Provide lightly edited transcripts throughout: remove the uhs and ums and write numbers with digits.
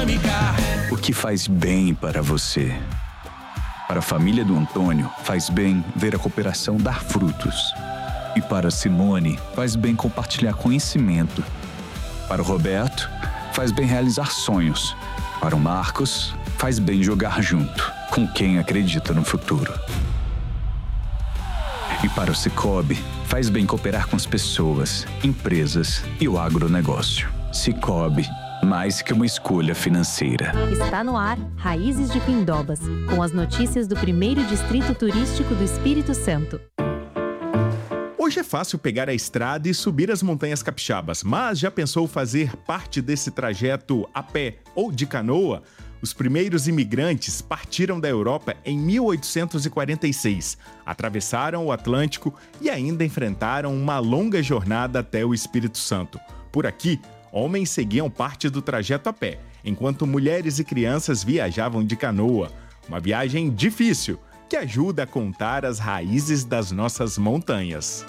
Dinâmica. O que faz bem para você? Para a família do Antônio, faz bem ver a cooperação dar frutos. E para a Simone, faz bem compartilhar conhecimento. Para o Roberto, faz bem realizar sonhos. Para o Marcos, faz bem jogar junto, com quem acredita no futuro. E para o Sicoob, faz bem cooperar com as pessoas, empresas e o agronegócio. Sicoob, mais que uma escolha financeira. Está no ar Raízes de Pindobas, com as notícias do primeiro distrito turístico do Espírito Santo. Hoje é fácil pegar a estrada e subir as montanhas capixabas, mas já pensou fazer parte desse trajeto a pé ou de canoa? Os primeiros imigrantes partiram da Europa em 1846, atravessaram o Atlântico e ainda enfrentaram uma longa jornada até o Espírito Santo. Por aqui, homens seguiam parte do trajeto a pé, enquanto mulheres e crianças viajavam de canoa. Uma viagem difícil, que ajuda a contar as raízes das nossas montanhas.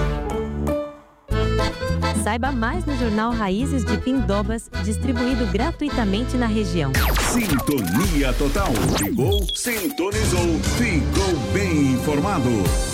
Saiba mais no jornal Raízes de Pindobas, distribuído gratuitamente na região. Sintonia Total. Ligou, sintonizou, ficou bem informado.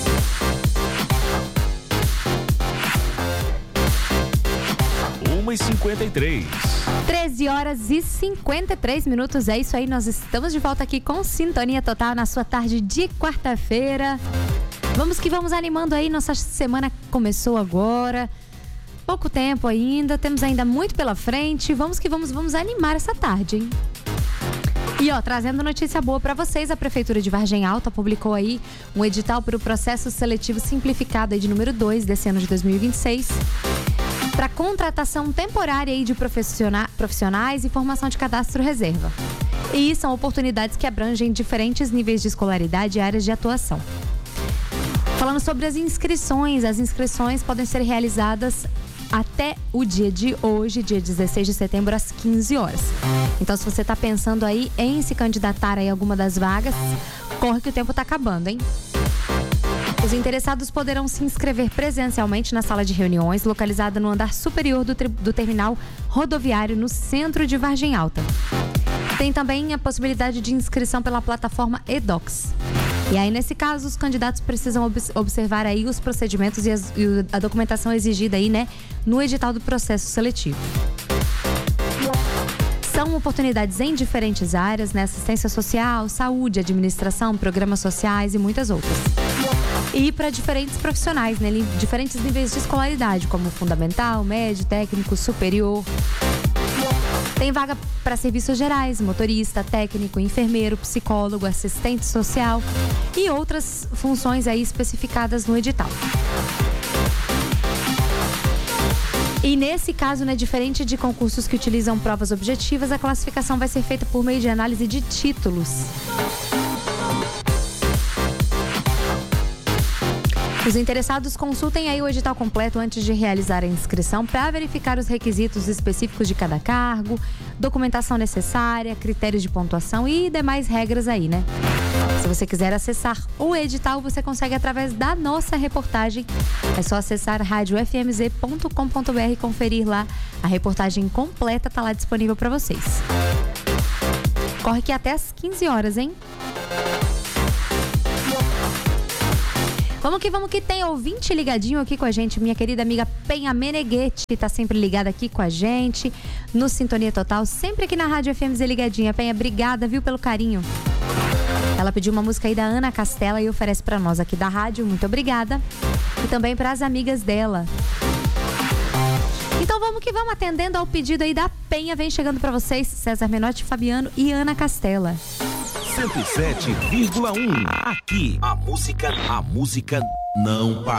E 53. 13 horas e 53 minutos, é isso aí, nós estamos de volta aqui com Sintonia Total na sua tarde de quarta-feira. Vamos que vamos animando aí, nossa semana começou agora, pouco tempo ainda, temos ainda muito pela frente, vamos que vamos animar essa tarde, hein? E trazendo notícia boa para vocês, a Prefeitura de Vargem Alta publicou aí um edital para o processo seletivo simplificado aí de número 2 desse ano de 2026. Para contratação temporária aí de profissionais e formação de cadastro reserva. E são oportunidades que abrangem diferentes níveis de escolaridade e áreas de atuação. Falando sobre as inscrições podem ser realizadas até o dia de hoje, dia 16 de setembro, às 15 horas. Então, se você está pensando aí em se candidatar aí a alguma das vagas, corre que o tempo está acabando, hein? Os interessados poderão se inscrever presencialmente na sala de reuniões, localizada no andar superior do terminal rodoviário no centro de Vargem Alta. Tem também a possibilidade de inscrição pela plataforma eDocs. E aí, nesse caso, os candidatos precisam observar aí os procedimentos e a documentação exigida aí, né, no edital do processo seletivo. São oportunidades em diferentes áreas, né, assistência social, saúde, administração, programas sociais e muitas outras. E para diferentes profissionais, né? Diferentes níveis de escolaridade, como fundamental, médio, técnico, superior. Tem vaga para serviços gerais, motorista, técnico, enfermeiro, psicólogo, assistente social e outras funções aí especificadas no edital. E nesse caso, né, diferente de concursos que utilizam provas objetivas, a classificação vai ser feita por meio de análise de títulos. Os interessados consultem aí o edital completo antes de realizar a inscrição para verificar os requisitos específicos de cada cargo, documentação necessária, critérios de pontuação e demais regras aí, né? Se você quiser acessar o edital, você consegue através da nossa reportagem. É só acessar radiofmz.com.br e conferir lá. A reportagem completa tá lá disponível para vocês. Corre que até às 15 horas, hein? Vamos que tem ouvinte ligadinho aqui com a gente. Minha querida amiga Penha Meneghetti tá sempre ligada aqui com a gente no Sintonia Total, sempre aqui na Rádio FMZ ligadinha. Penha, obrigada, viu, pelo carinho. Ela pediu uma música aí da Ana Castela e oferece pra nós aqui da rádio. Muito obrigada. E também pras amigas dela. Então vamos que vamos, atendendo ao pedido aí da Penha. Vem chegando pra vocês César Menotti, Fabiano e Ana Castela. 107,1. Aqui, a música não para.